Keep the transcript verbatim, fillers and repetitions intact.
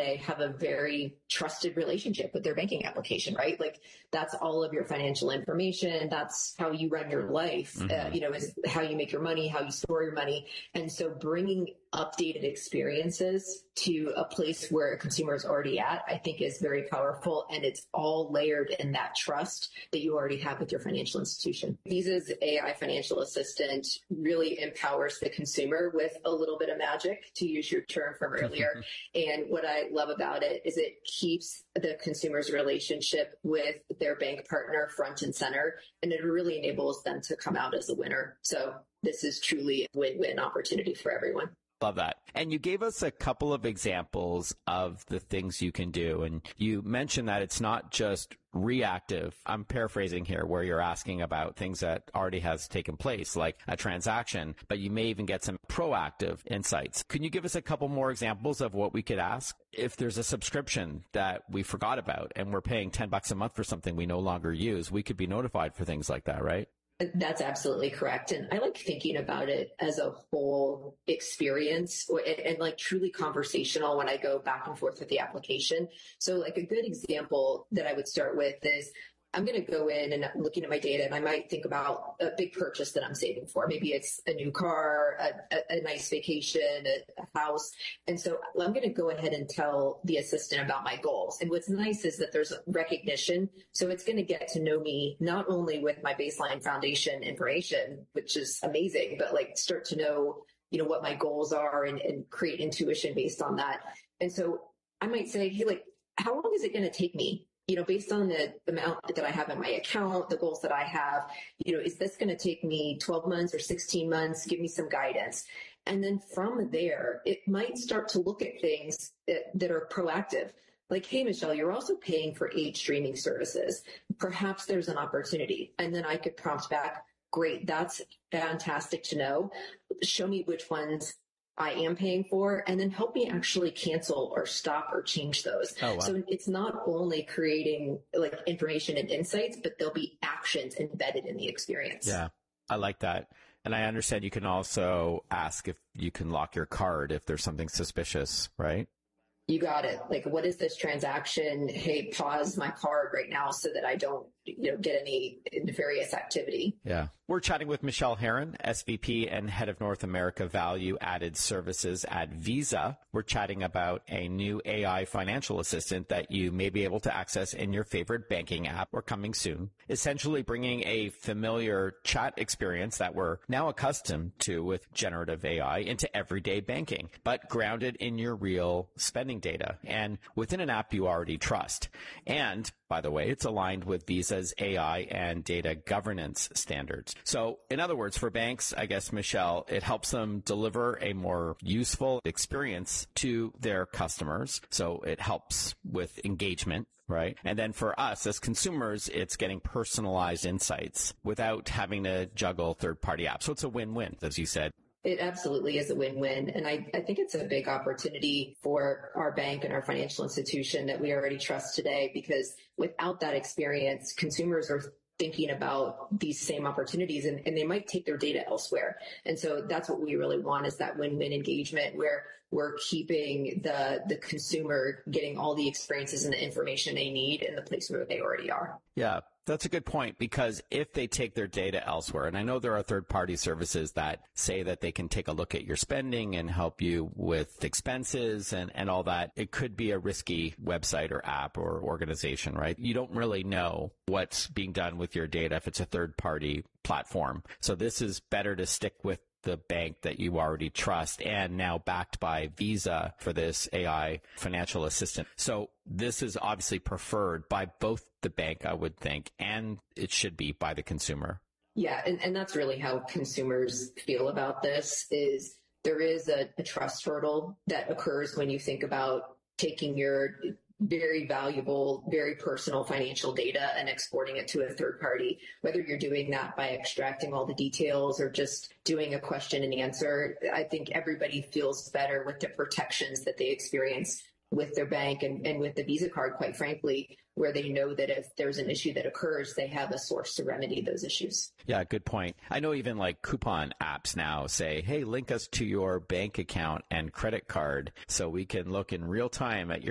today have a very trusted relationship with their banking application, right? Like that's all of your financial information. That's how you run your life, mm-hmm. uh, you know, is how you make your money, how you store your money. And so bringing updated experiences to a place where a consumer is already at, I think is very powerful. And it's all layered in that trust that you already have with your financial institution. Visa's A I financial assistant really empowers the consumer with a little bit of magic, to use your term from earlier. And what I love about it is it keeps the consumer's relationship with their bank partner front and center, and it really enables them to come out as a winner. So this is truly a win-win opportunity for everyone. Love that. And you gave us a couple of examples of the things you can do. And you mentioned that it's not just reactive. I'm paraphrasing here, where you're asking about things that already has taken place, like a transaction, but you may even get some proactive insights. Can you give us a couple more examples of what we could ask? If there's a subscription that we forgot about and we're paying ten bucks a month for something we no longer use, we could be notified for things like that, right? That's absolutely correct. And I like thinking about it as a whole experience and, and like truly conversational when I go back and forth with the application. So like a good example that I would start with is I'm going to go in and looking at my data, and I might think about a big purchase that I'm saving for. Maybe it's a new car, a, a, a nice vacation, a, a house. And so I'm going to go ahead and tell the assistant about my goals. And what's nice is that there's recognition. So it's going to get to know me not only with my baseline foundation information, which is amazing, but like start to know, you know, what my goals are and, and create intuition based on that. And so I might say, hey, like, how long is it going to take me? You know, based on the amount that I have in my account, the goals that I have, you know, is this going to take me twelve months or sixteen months? Give me some guidance. And then from there, it might start to look at things that, that are proactive. Like, hey, Michelle, you're also paying for eight streaming services. Perhaps there's an opportunity. And then I could prompt back, great, that's fantastic to know. Show me which ones I am paying for, and then help me actually cancel or stop or change those. Oh, wow. So it's not only creating like information and insights, but there'll be actions embedded in the experience. Yeah, I like that. And I understand you can also ask if you can lock your card if there's something suspicious, right? You got it. Like, what is this transaction? Hey, pause my card right now so that I don't, you know, get any nefarious activity. Yeah. We're chatting with Michelle Herron, S V P and Head of North America Value Added Services at Visa. We're chatting about a new A I financial assistant that you may be able to access in your favorite banking app or coming soon, essentially bringing a familiar chat experience that we're now accustomed to with generative A I into everyday banking, but grounded in your real spending data and within an app you already trust. And by the way, it's aligned with Visa's A I and data governance standards. So in other words, for banks, I guess, Michelle, it helps them deliver a more useful experience to their customers. So it helps with engagement, right? And then for us as consumers, it's getting personalized insights without having to juggle third-party apps. So it's a win-win, as you said. It absolutely is a win-win. And I, I think it's a big opportunity for our bank and our financial institution that we already trust today, because without that experience, consumers are thinking about these same opportunities and, and they might take their data elsewhere. And so that's what we really want, is that win-win engagement where we're keeping the, the consumer getting all the experiences and the information they need in the place where they already are. Yeah. That's a good point, because if they take their data elsewhere, and I know there are third-party services that say that they can take a look at your spending and help you with expenses and, and all that, it could be a risky website or app or organization, right? You don't really know what's being done with your data if it's a third-party platform. So this is better to stick with the bank that you already trust, and now backed by Visa for this A I financial assistant. So this is obviously preferred by both the bank, I would think, and it should be by the consumer. Yeah, and, and that's really how consumers feel about this. Is there is a, a trust hurdle that occurs when you think about taking your very valuable, very personal financial data and exporting it to a third party, whether you're doing that by extracting all the details or just doing a question and answer. I think everybody feels better with the protections that they experience with their bank and, and with the Visa card, quite frankly, where they know that if there's an issue that occurs, they have a source to remedy those issues. Yeah, good point. I know even like coupon apps now say, hey, link us to your bank account and credit card so we can look in real time at your